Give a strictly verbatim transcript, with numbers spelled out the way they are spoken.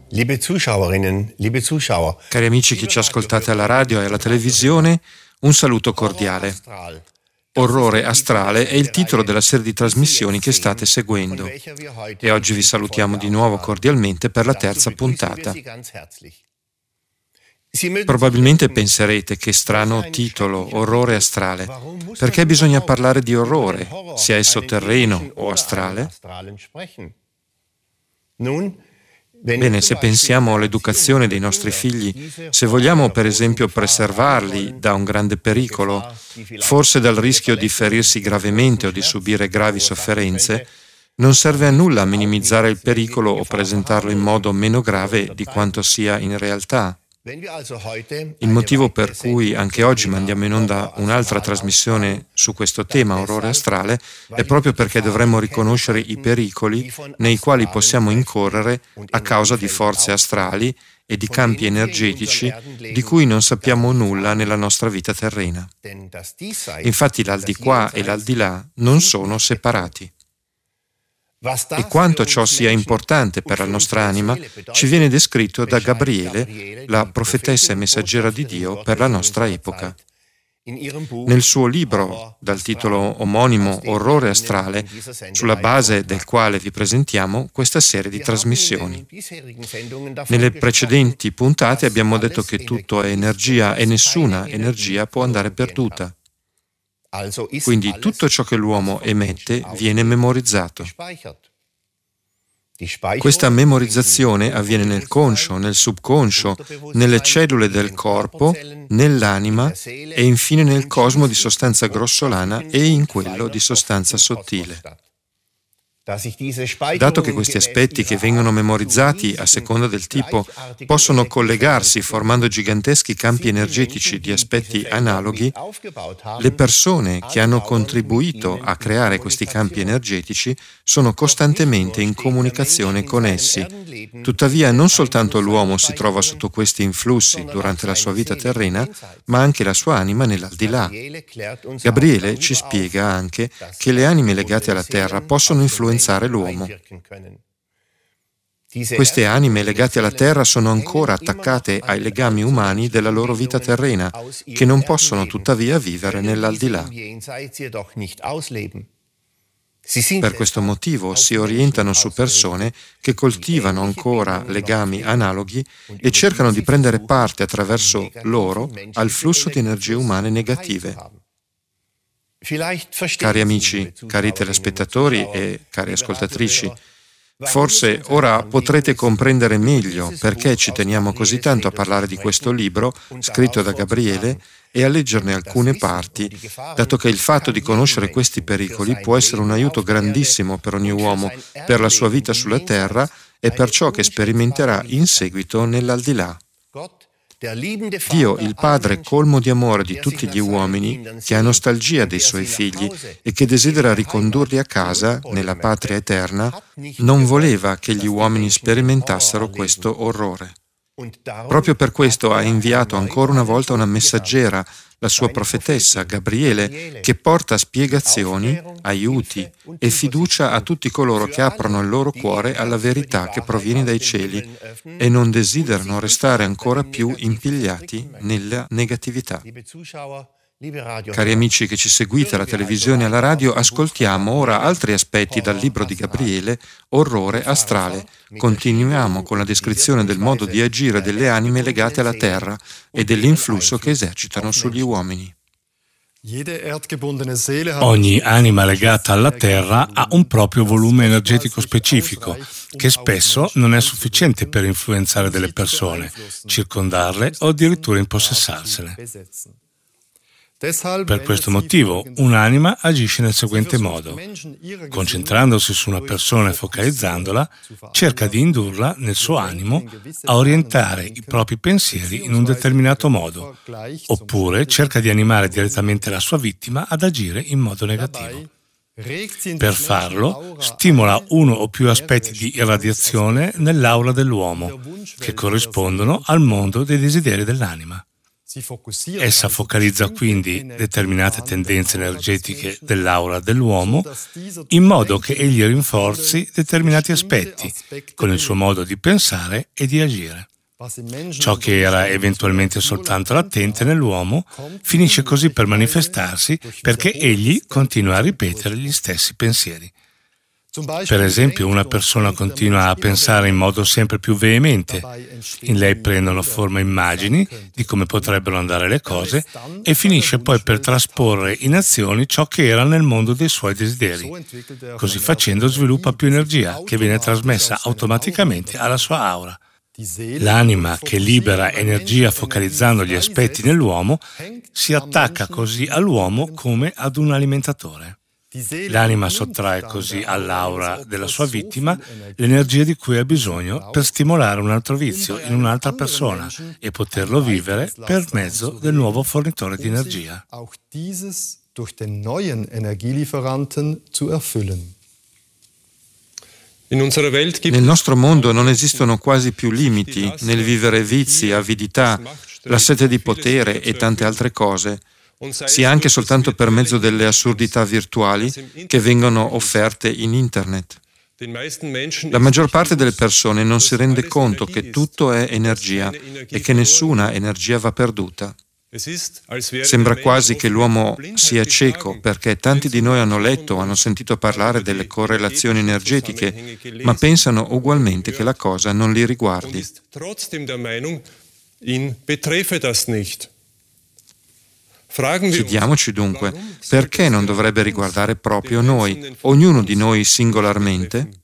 Liebe Zuschauerinnen, liebe Zuschauer. Cari amici che ci ascoltate alla radio e alla televisione, un saluto cordiale. Orrore astrale è il titolo della serie di trasmissioni che state seguendo e oggi vi salutiamo di nuovo cordialmente per la terza puntata. Probabilmente penserete che strano titolo, orrore astrale. Perché bisogna parlare di orrore, sia esso terreno o astrale? Bene, se pensiamo all'educazione dei nostri figli, se vogliamo per esempio preservarli da un grande pericolo, forse dal rischio di ferirsi gravemente o di subire gravi sofferenze, non serve a nulla minimizzare il pericolo o presentarlo in modo meno grave di quanto sia in realtà. Il motivo per cui anche oggi mandiamo in onda un'altra trasmissione su questo tema, orrore astrale, è proprio perché dovremmo riconoscere i pericoli nei quali possiamo incorrere a causa di forze astrali e di campi energetici di cui non sappiamo nulla nella nostra vita terrena. Infatti l'aldilà e l'aldilà non sono separati. E quanto ciò sia importante per la nostra anima ci viene descritto da Gabriele, la profetessa e messaggera di Dio per la nostra epoca. Nel suo libro, dal titolo omonimo Orrore astrale, sulla base del quale vi presentiamo questa serie di trasmissioni. Nelle precedenti puntate abbiamo detto che tutto è energia e nessuna energia può andare perduta. Quindi tutto ciò che l'uomo emette viene memorizzato. Questa memorizzazione avviene nel conscio, nel subconscio, nelle cellule del corpo, nell'anima e infine nel cosmo di sostanza grossolana e in quello di sostanza sottile. Dato che questi aspetti che vengono memorizzati a seconda del tipo possono collegarsi formando giganteschi campi energetici di aspetti analoghi, le persone che hanno contribuito a creare questi campi energetici sono costantemente in comunicazione con essi. Tuttavia non soltanto l'uomo si trova sotto questi influssi durante la sua vita terrena, ma anche la sua anima nell'aldilà. Gabriele ci spiega anche che le anime legate alla terra possono influenzare l'uomo. Queste anime legate alla terra sono ancora attaccate ai legami umani della loro vita terrena, che non possono tuttavia vivere nell'aldilà. Per questo motivo si orientano su persone che coltivano ancora legami analoghi e cercano di prendere parte attraverso loro al flusso di energie umane negative. Cari amici, cari telespettatori e cari ascoltatrici, forse ora potrete comprendere meglio perché ci teniamo così tanto a parlare di questo libro scritto da Gabriele e a leggerne alcune parti, dato che il fatto di conoscere questi pericoli può essere un aiuto grandissimo per ogni uomo, per la sua vita sulla terra e per ciò che sperimenterà in seguito nell'aldilà. Dio, il Padre colmo di amore di tutti gli uomini, che ha nostalgia dei suoi figli e che desidera ricondurli a casa, nella patria eterna, non voleva che gli uomini sperimentassero questo orrore. Proprio per questo ha inviato ancora una volta una messaggera, la sua profetessa Gabriele, che porta spiegazioni, aiuti e fiducia a tutti coloro che aprono il loro cuore alla verità che proviene dai cieli e non desiderano restare ancora più impigliati nella negatività. Cari amici che ci seguite alla televisione e alla radio, ascoltiamo ora altri aspetti dal libro di Gabriele, Orrore astrale. Continuiamo con la descrizione del modo di agire delle anime legate alla terra e dell'influsso che esercitano sugli uomini. Ogni anima legata alla terra ha un proprio volume energetico specifico, che spesso non è sufficiente per influenzare delle persone, circondarle o addirittura impossessarsene. Per questo motivo, un'anima agisce nel seguente modo. Concentrandosi su una persona e focalizzandola, cerca di indurla nel suo animo a orientare i propri pensieri in un determinato modo, oppure cerca di animare direttamente la sua vittima ad agire in modo negativo. Per farlo, stimola uno o più aspetti di irradiazione nell'aura dell'uomo, che corrispondono al mondo dei desideri dell'anima. Essa focalizza quindi determinate tendenze energetiche dell'aura dell'uomo in modo che egli rinforzi determinati aspetti con il suo modo di pensare e di agire. Ciò che era eventualmente soltanto latente nell'uomo finisce così per manifestarsi perché egli continua a ripetere gli stessi pensieri. Per esempio, una persona continua a pensare in modo sempre più veemente. In lei prendono forma immagini di come potrebbero andare le cose e finisce poi per trasporre in azioni ciò che era nel mondo dei suoi desideri. Così facendo sviluppa più energia che viene trasmessa automaticamente alla sua aura. L'anima che libera energia focalizzando gli aspetti nell'uomo si attacca così all'uomo come ad un alimentatore. L'anima sottrae così all'aura della sua vittima l'energia di cui ha bisogno per stimolare un altro vizio in un'altra persona e poterlo vivere per mezzo del nuovo fornitore di energia. Nel nostro mondo non esistono quasi più limiti nel vivere vizi, avidità, la sete di potere e tante altre cose, sia anche soltanto per mezzo delle assurdità virtuali che vengono offerte in Internet. La maggior parte delle persone non si rende conto che tutto è energia e che nessuna energia va perduta. Sembra quasi che l'uomo sia cieco perché tanti di noi hanno letto, hanno sentito parlare delle correlazioni energetiche, ma pensano ugualmente che la cosa non li riguardi. Chiediamoci dunque, perché non dovrebbe riguardare proprio noi, ognuno di noi singolarmente?